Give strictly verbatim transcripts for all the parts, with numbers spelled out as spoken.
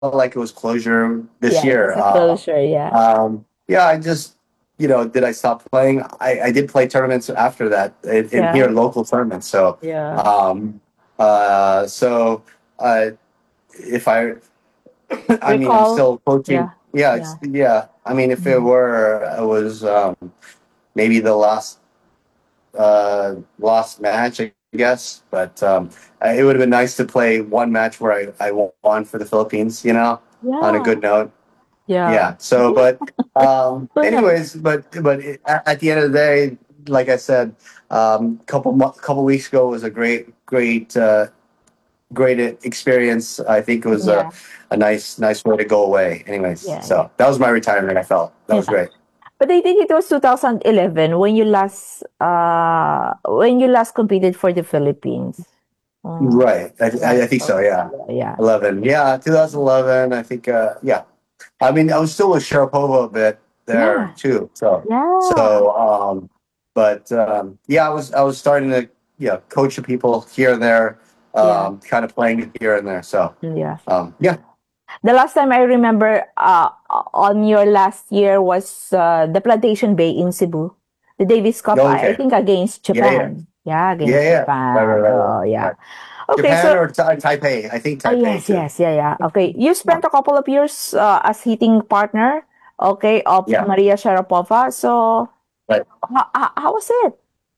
like it was closure this Yeah, it was year. a Uh, closure. Yeah. um, yeah, I just, you know, did I stop playing? I, I did play tournaments after that in, in here, Yeah. local tournaments. So, Yeah. um, uh, so uh, if I, I mean, I'm Recall. still coaching. Yeah. Yeah, it's Yeah. yeah. I mean, if it Mhm. were, it was um, maybe the last uh, last match, I guess. But um, it would have been nice to play one match where I, I won for the Philippines, you know, on a Yeah. good note. Yeah. Yeah. So, but um, Correct. anyways, but but it, at, at the end of the day, like I said, um, couple mo- couple weeks ago was a great great uh, great experience. I think it was a, Yeah. a nice nice way to go away. Anyways, Yeah. Yeah. so that was my retirement. I felt that was Yeah. great. But I think it was two thousand eleven when you last uh when you last competed for the Philippines. Oh, Right. I, I, right. I think so. Okay. Yeah. Yeah. Yeah. eleven. Yeah. twenty eleven. I think. Uh, yeah. I mean, I was still with Sharapova a bit there Yeah. too. So, Yeah. so, um, but um, yeah, I was I was starting to yeah coach the people here and there, Yeah. um, kind of playing it here and there. So, Yeah. um, yeah. The last time I remember uh on your last year was uh, the Plantation Bay in Cebu. The Davis Cup, I, I Okay. think against Yeah. Yeah. Japan. Yeah, Yeah. against Yeah. Right. Right. Japan. Right. Right. Oh, yeah. Right. Okay, Japan so or Ta- Taipei? I think ah, Taipei yes, too. yes, yeah, yeah. Okay, you Yeah. spent a couple of years uh, as hitting partner, okay, of Yeah. Maria Sharapova. So, Right. how, how, how was it?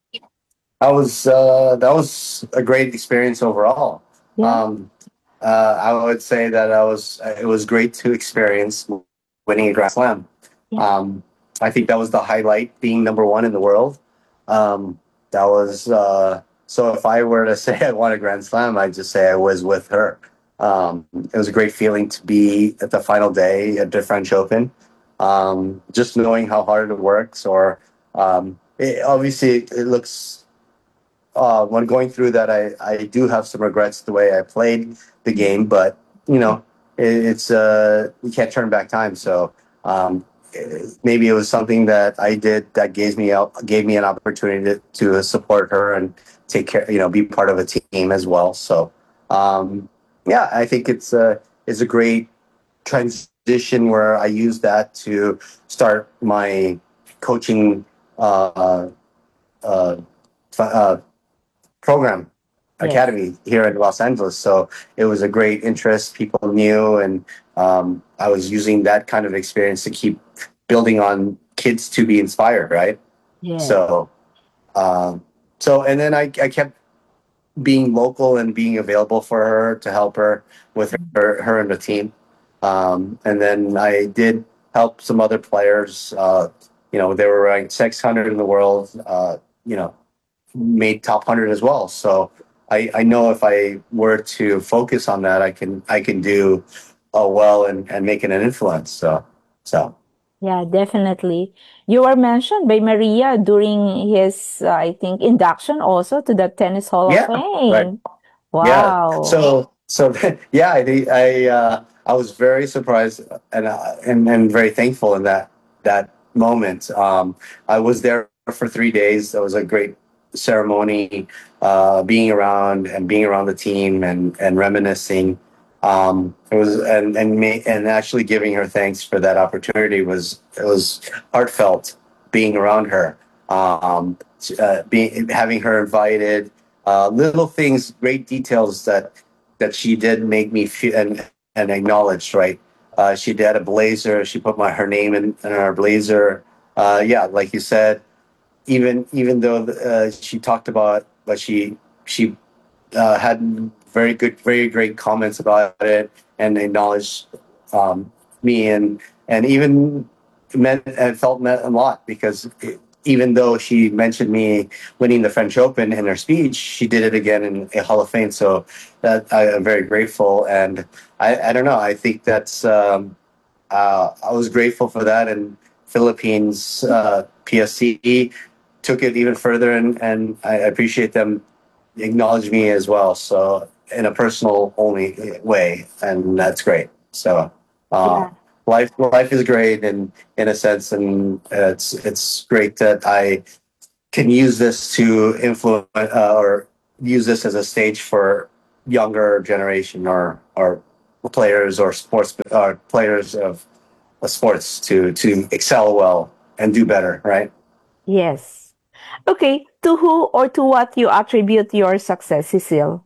That was uh, that was a great experience overall. Yeah, Um, uh, I would say that I was it was great to experience winning a Grand Slam. yeah, Um, I think that was the highlight, being number one in the world. Um, that was uh, so. If I were to say I won a Grand Slam, I'd just say I was with her. Um, it was a great feeling to be at the final day at the French Open. Um, just knowing how hard it works, or um, it, obviously it looks uh, when going through that, I, I do have some regrets the way I played the game, but you know, it, it's uh, you can't turn back time. So um, eh, maybe it was something that I did that gave me out gave me an opportunity to, to support her and take care, you know, be part of a team as well. So um, yeah, I think it's a it's a great transition where I use that to start my coaching uh, uh, uh, program yes, academy here in Los Angeles. So it was a great interest. People knew, and um, I was using that kind of experience to keep building on kids to be inspired, right? yes, So, um, so and then I, I kept being local and being available for her to help her with her, her and the team. Um, and then I did help some other players. Uh, you know, they were ranked six hundred in the world. Uh, you know, made top hundred as well. So I, I know if I were to focus on that, I can I can do uh, well and, and make it an influence. So so yeah, definitely. You were mentioned by Maria during his, uh, I think, induction also to the Tennis Hall of yeah, right, Fame. yeah. Wow. So so yeah, I I uh, I was very surprised and uh, and and very thankful in that that moment. Um, I was there for three days. That was a great ceremony, uh, being around and being around the team and and reminiscing. Um, it was and and me and actually giving her thanks for that opportunity was it was heartfelt being around her. Um, uh, being having her invited, uh, little things, great details that that she did make me feel and and acknowledged. Right, uh, she did a blazer. She put my her name in, in our blazer. Uh, yeah, like you said, even even though uh, she talked about, but she she uh, had very good, very great comments about it and acknowledged um, me and and even meant and felt meant a lot because it, even though she mentioned me winning the French Open in her speech, she did it again in a Hall of Fame. So that I am very grateful, and I, I don't know. I think that's um, uh, I was grateful for that, and Philippines uh, P S C took it even further, and, and I appreciate them acknowledge me as well. So in a personal only way, and that's great. So uh, Yeah. life life is great, and in a sense, and it's it's great that I can use this to influence uh, or use this as a stage for younger generation or or players or sports or players of uh, sports to to excel well and do better, right? Yes. Okay. To who or to what you attribute your success, Cecile?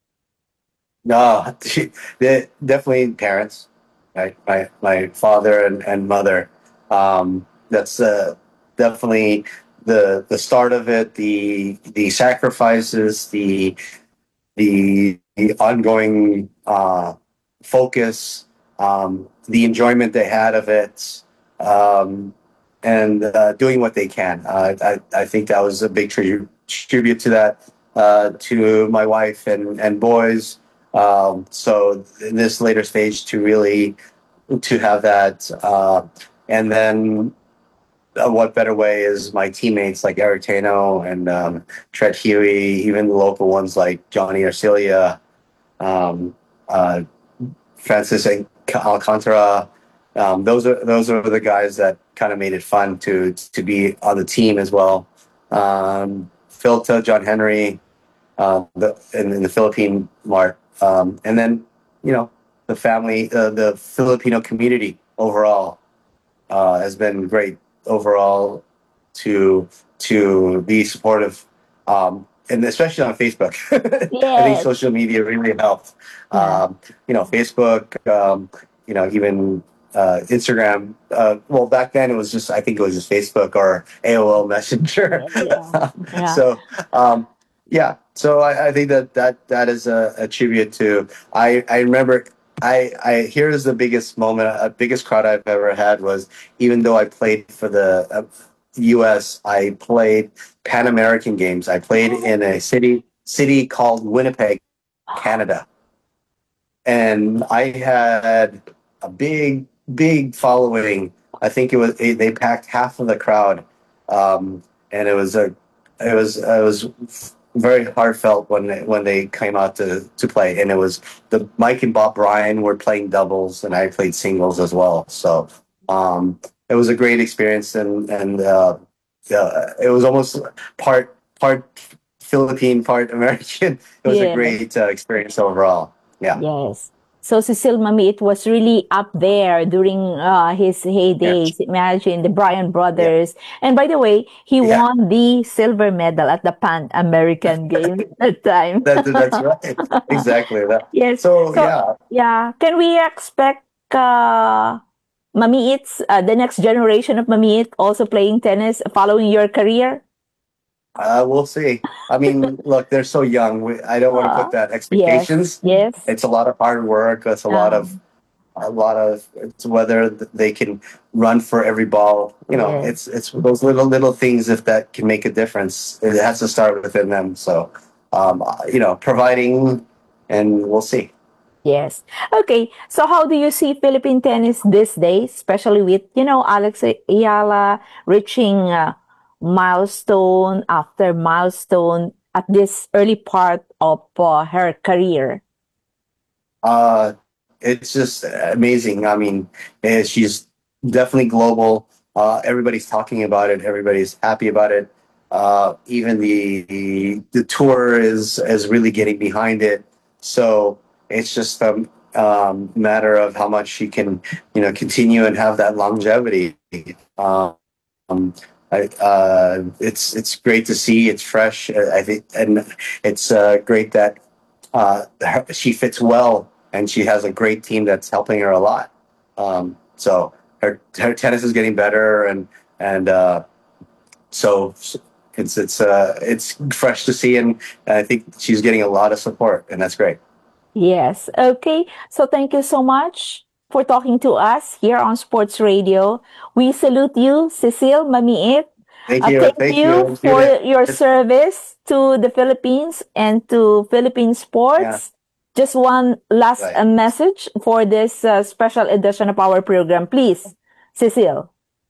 No, they, definitely parents, right? My my father and, and mother. Um, that's uh, definitely the the start of it. The the sacrifices, the the, the ongoing uh, focus, um, the enjoyment they had of it, um, and uh, doing what they can. Uh, I, I think that was a big tri- tribute to that, uh, to my wife and, and boys. Um, so in this later stage to really to have that, uh, and then uh, what better way is my teammates like Eric Tano and um, Tread Huey, even the local ones like Johnny Arcilia, um, uh, Francis Alcantara. Um, those are those are the guys that kind of made it fun to to be on the team as well. Um, Philta, John Henry, uh, the, in, in the Philippine mark, um, and then you know the family, uh, the Filipino community overall uh, has been great overall to to be supportive, um, and especially on Facebook. I think Yes. social media really helped. Yeah. Um, you know, Facebook. Um, you know, even uh, Instagram. Uh, well, back then it was just I think it was just Facebook or A O L Messenger. Yeah. Yeah. Yeah. so um, yeah, so I, I think that that that is a, a tribute to. I I remember I, I here's the biggest moment, uh, biggest crowd I've ever had was even though I played for the uh, U S, I played Pan American Games. I played in a city city called Winnipeg, Canada, and I had a big big following. I think it was they they packed half of the crowd, um, and it was a it was it was very heartfelt when they, when they came out to to play, and it was the Mike and Bob Bryan were playing doubles, and I played singles as well. So um, it was a great experience, and and uh, uh, it was almost part part Philippine, part American. It was a Yes. great uh, experience overall. Yeah. Yes. So Cecil Mami, it was really up there during uh, his Yeah. heydays. Imagine the Bryan Yeah. brothers. And by the way, he Yeah. won the silver medal at the Pan American Games that time. That, that's right. Exactly. That. Yes. So So yeah, yeah, can we expect uh, Mami Eats, uh, the next generation of Mami Eats, also playing tennis following your career? uh, we'll see. I mean, look, they're so young. We, I don't want to Uh, put that yes. expectations. Yes. It's a lot of hard work. It's a lot of Um, a lot of it's whether they can run for every ball. You know, yes. it's it's those little little things if that can make a difference. It has to start within them. So, um, you know, providing, and we'll see. Yes. Okay. So how do you see Philippine tennis these days, especially with, you know, Alex Ayala reaching uh, milestone after milestone at this early part of uh, her career? Uh, it's just amazing. I mean, eh, she's definitely global. Uh, everybody's talking about it. Everybody's happy about it. Uh, even the, the the tour is is really getting behind it. So it's just a um, matter of how much she can, you know, continue and have that longevity. Um, I, uh, it's it's great to see. It's fresh. uh, I think, and it's uh, great that uh, her- she fits well, and she has a great team that's helping her a lot. Um, so her, her tennis is getting better, and and uh, so it's it's uh, it's fresh to see, and I think she's getting a lot of support, and that's great. Yes. Okay. So thank you so much for talking to us here on Sports Radio. We salute you, Cecile Mamiit. Thank Uh, you, thank thank you you, for Judith. your service to the Philippines and to Philippine Yeah, sports. Just one last right. uh, message for this uh, special edition of our program, please, Cecile.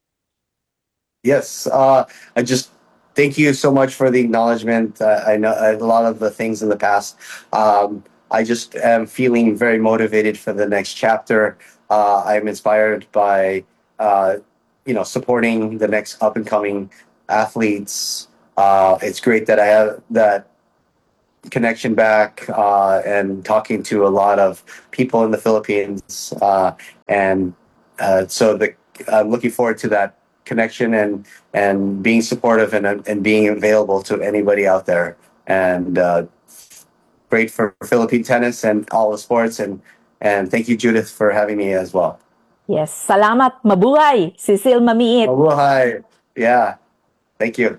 Yes, uh, I just thank you so much for the acknowledgement. Uh, I know a lot of the things in the past. Um, I just am feeling very motivated for the next chapter. Uh, I'm inspired by, uh, you know, supporting the next up and coming athletes. Uh, it's great that I have that connection back uh, and talking to a lot of people in the Philippines, uh, and uh, so the I'm looking forward to that connection and and being supportive and and being available to anybody out there. And uh, great for Philippine tennis and all the sports. And and thank you, Judith, for having me as well. Yes, salamat. Mabuhay, Cecil Mamiit. Mabuhay. Yeah, thank you.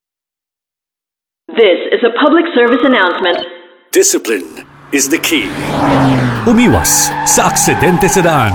This is a public service announcement. Discipline is the key. Umiwas sa aksidente sa daan.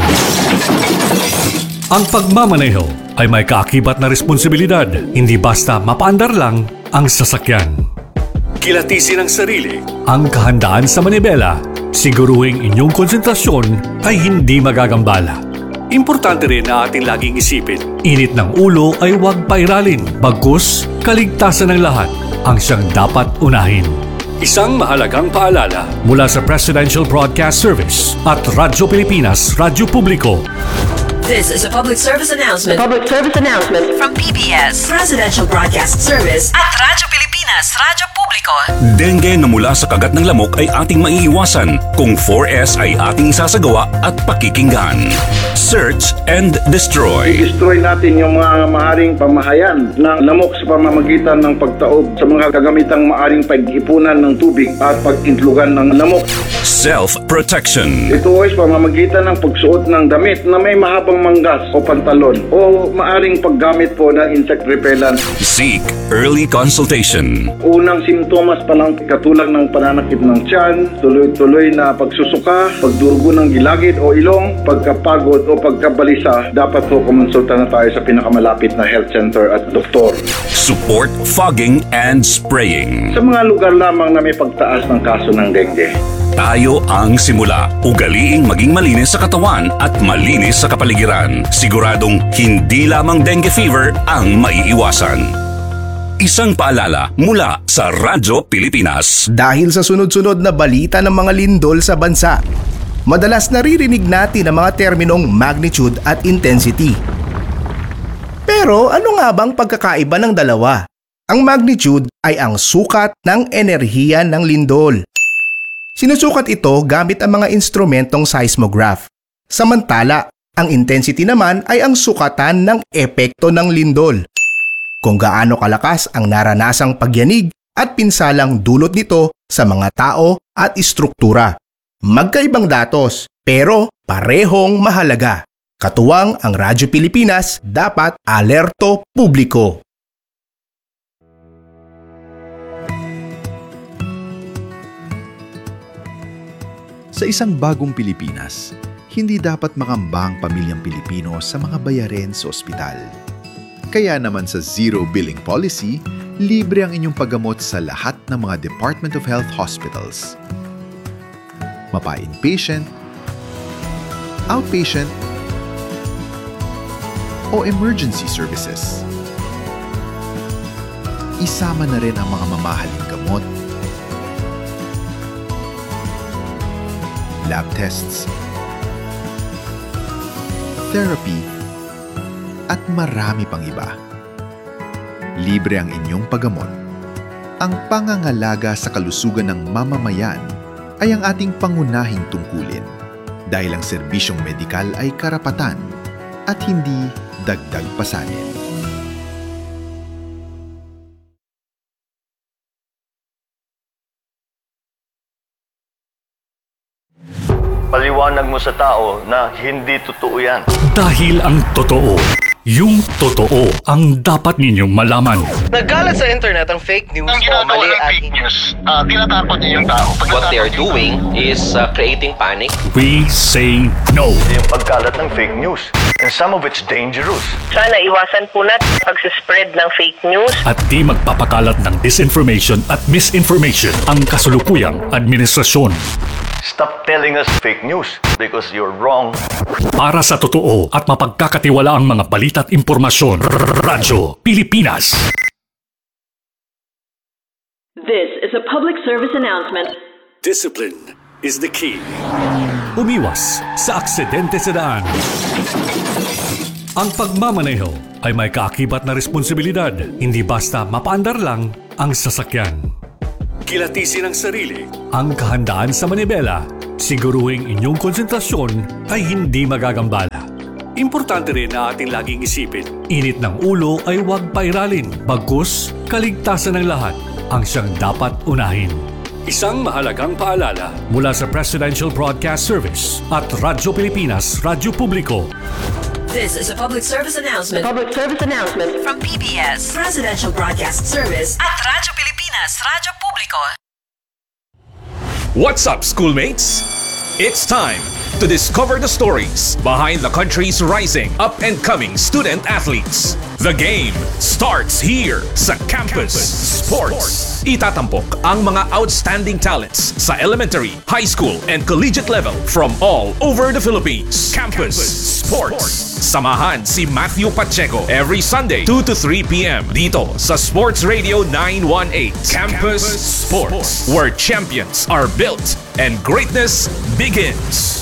Ang pagmamaneho ay may kaakibat na responsibilidad, hindi basta mapaandar lang ang sasakyan. Kilatisin ang sarili, ang kahandaan sa manibela, siguruhing inyong konsentrasyon ay hindi magagambala. Importante rin na ating laging isipin, init ng ulo ay huwag pairalin, bagkus kaligtasan ng lahat ang siyang dapat unahin. Isang mahalagang paalala mula sa Presidential Broadcast Service at Radyo Pilipinas, Radyo Publiko. This is a public service announcement Public service announcement. from P B S Presidential Broadcast Service at Radyo Pilipinas, Radyo Publiko. Dengue na mula sa kagat ng lamok ay ating maiiwasan kung four S ay ating isasagawa at pakikinggan. Search and destroy. Destroy natin yung mga maaring pamahayan ng lamok sa pamamagitan ng pagtaob sa mga kagamitang maaring pag-ipunan ng tubig at pag-intlugan ng lamok. Self-protection. Ito ay sa pamamagitan ng pagsuot ng damit na may mahabang manggas o pantalon o maaring paggamit po ng insect repellent. Seek early consultation. Unang simptomas pa lang katulad ng pananakit ng tiyan, tuloy-tuloy na pagsusuka, pagdurugo ng gilagid o ilong, pagkapagod o pagkabalisa, dapat po kumonsulta na tayo sa pinakamalapit na health center at doktor. Support fogging and spraying. Sa mga lugar lamang na may pagtaas ng kaso ng dengue. Tayo ang simula. Ugaliing maging malinis sa katawan at malinis sa kapaligiran. Siguradong hindi lamang dengue fever ang maiiwasan. Isang paalala mula sa Radyo Pilipinas. Dahil sa sunod-sunod na balita ng mga lindol sa bansa, madalas naririnig natin ang mga terminong magnitude at intensity. Pero ano nga bang pagkakaiba ng dalawa? Ang magnitude ay ang sukat ng enerhiya ng lindol. Sinusukat ito gamit ang mga instrumentong seismograph. Samantala, ang intensity naman ay ang sukatan ng epekto ng lindol. Kung gaano kalakas ang naranasang pagyanig at pinsalang dulot nito sa mga tao at istruktura. Magkaibang datos, pero parehong mahalaga. Katuwang ang Radyo Pilipinas, dapat alerto publiko. Sa isang bagong Pilipinas, hindi dapat makamba ang pamilyang Pilipino sa mga bayarin sa ospital. Kaya naman sa Zero Billing Policy, libre ang inyong paggamot sa lahat ng mga Department of Health hospitals. Mapa-inpatient, outpatient, o emergency services. Isama na rin ang mga mamahaling gamot, lab tests, therapy, at marami pang iba. Libre ang inyong paggamot. Ang pangangalaga sa kalusugan ng mamamayan ay ang ating pangunahing tungkulin dahil ang serbisyong medikal ay karapatan at hindi dagdag pasanin. Paliwanag mo sa tao na hindi totoo yan. Dahil ang totoo, yung totoo ang dapat ninyong malaman. Nagkalat sa internet ang fake news ang o ginagawa mali ng at fake news, uh, tinatakot niyo yung tao. what they are doing is uh, creating panic. We say no. Yung pagkalat ng fake news. And some of it's dangerous. Sana iwasan po natin pag-spread ng fake news. At di magpapakalat ng disinformation at misinformation ang kasulukuyang administrasyon. Stop telling us fake news because you're wrong. Para sa totoo at mapagkakatiwalaang mga balita at impormasyon, Radyo Pilipinas. This is a public service announcement. Discipline is the key. Umiwas sa aksidente sa daan. Ang pagmamaneho ay may kaakibat na responsibilidad, hindi basta mapaandar lang ang sasakyan. Kilatisin ang sarili, ang kahandaan sa manibela. Siguruhing inyong konsentrasyon ay hindi magagambala. Importante rin na ating laging isipin, init ng ulo ay huwag pairalin, bagkus kaligtasan ng lahat ang siyang dapat unahin. Isang mahalagang paalala mula sa Presidential Broadcast Service at Radyo Pilipinas, Radyo Publiko. This is a public service announcement. Public service announcement From P B S, Presidential Broadcast Service at Radyo Pilipinas, Radyo Publiko. What's up, schoolmates? It's time to discover the stories behind the country's rising up-and-coming student athletes. The game starts here sa Campus Sports. Itatampok ang mga outstanding talents sa elementary, high school, and collegiate level from all over the Philippines. Campus Sports. Samahan si Matthew Pacheco every Sunday two to three p.m. dito sa Sports Radio nine one eight. Campus Sports, where champions are built and greatness begins.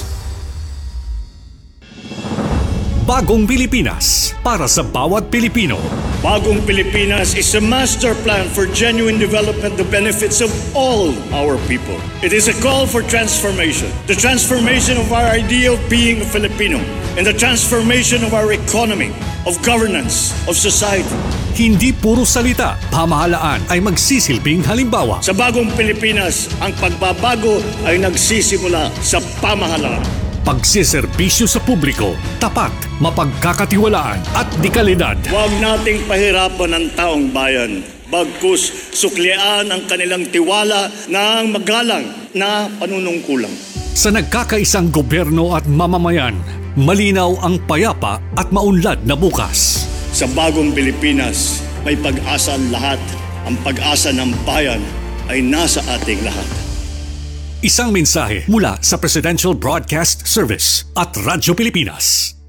Bagong Pilipinas para sa bawat Pilipino. Bagong Pilipinas is a master plan for genuine development that benefits of all our people. It is a call for transformation. The transformation of our idea of being a Filipino and the transformation of our economy, of governance, of society. Hindi puro salita, pamahalaan ay magsisilbing halimbawa. Sa Bagong Pilipinas, ang pagbabago ay nagsisimula sa pamahalaan. Pagsiservisyo sa publiko, tapat, mapagkakatiwalaan at dekalidad. Huwag nating pahirapan ang taong bayan. Bagkus suklian ang kanilang tiwala ng magalang na panunungkulang. Sa nagkakaisang gobyerno at mamamayan, malinaw ang payapa at maunlad na bukas. Sa Bagong Pilipinas, may pag-asa ang lahat. Ang pag-asa ng bayan ay nasa ating lahat. Isang mensahe mula sa Presidential Broadcast Service at Radyo Pilipinas.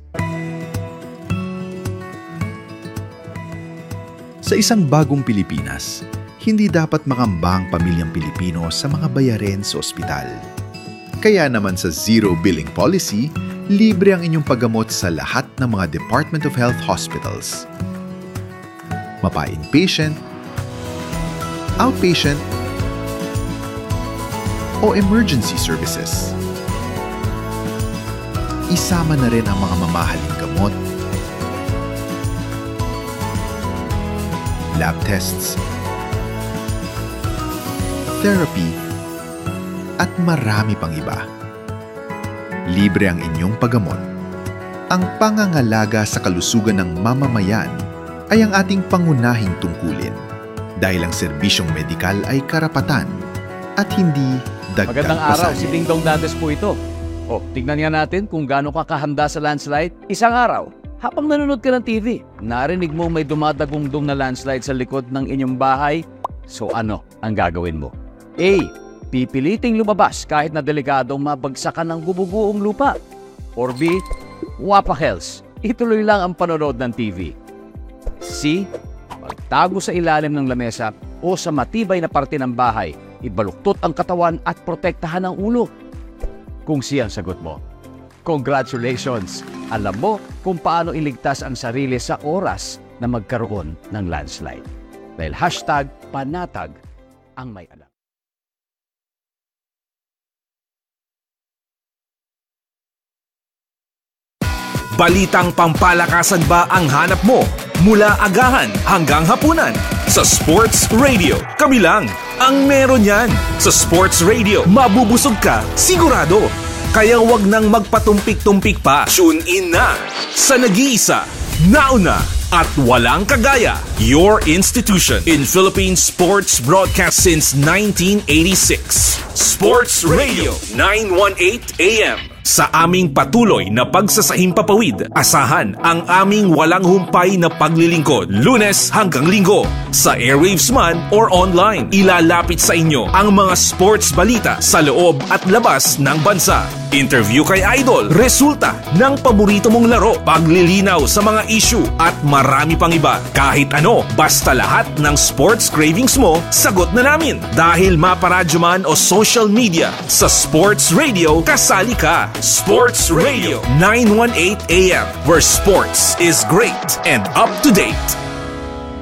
Sa isang bagong Pilipinas, hindi dapat makamba ang pamilyang Pilipino sa mga bayarin sa ospital. Kaya naman sa Zero Billing Policy, libre ang inyong paggamot sa lahat ng mga Department of Health hospitals. Mapa-inpatient, outpatient, o emergency services. Isama na rin ang mga mamahaling gamot, lab tests, therapy, at marami pang iba. Libre ang inyong paggamot. Ang pangangalaga sa kalusugan ng mamamayan ay ang ating pangunahing tungkulin dahil ang serbisyong medikal ay karapatan at hindi dagdag Magandang araw, pasanin. si Ding Dong Dantes po ito. O, tignan nga natin kung gaano ka kahanda sa landslide. Isang araw, habang nanonood ka ng T V, narinig mo may dumadagungdong na landslide sa likod ng inyong bahay. So ano ang gagawin mo? A. Pipiliting lumabas kahit na delikadong mabagsakan ng bububuong lupa. Or B. Wapakels, ituloy lang ang panonood ng T V. C. Magtago sa ilalim ng lamesa o sa matibay na parte ng bahay. Ibaluktot ang katawan at protektahan ang ulo. Kung siya ang sagot mo, congratulations! Alam mo kung paano iligtas ang sarili sa oras na magkaroon ng landslide. Dahil hashtag panatag ang may alam. Balitang pampalakasan ba ang hanap mo? Mula agahan hanggang hapunan. Sa Sports Radio, kami lang ang meron yan. Sa Sports Radio, mabubusog ka, sigurado. Kaya wag nang magpatumpik-tumpik pa. Tune in na sa nag-iisa, nauna, at walang kagaya. Your institution in Philippine sports broadcast since nineteen eighty-six. Sports Radio nine eighteen A M. Sa aming patuloy na pagsasahimpapawid, asahan ang aming walang humpay na paglilingkod, Lunes hanggang Linggo. Sa airwaves man or online, ilalapit sa inyo ang mga sports balita sa loob at labas ng bansa. Interview kay Idol, resulta ng paborito mong laro, paglilinaw sa mga issue at marami pang iba. Kahit ano, basta lahat ng sports cravings mo, sagot na namin. Dahil maparadyo man o social media, sa Sports Radio, kasali ka. Sports Radio nine eighteen A M, where sports is great and up to date.